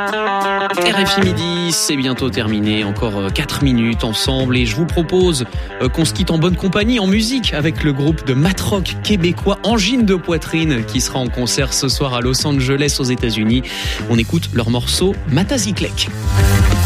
RFI Midi, c'est bientôt terminé, encore 4 minutes ensemble et je vous propose qu'on se quitte en bonne compagnie, en musique, avec le groupe de mat-rock québécois Angine de Poitrine qui sera en concert ce soir à Los Angeles aux États-Unis. On écoute leur morceau Mataziklek.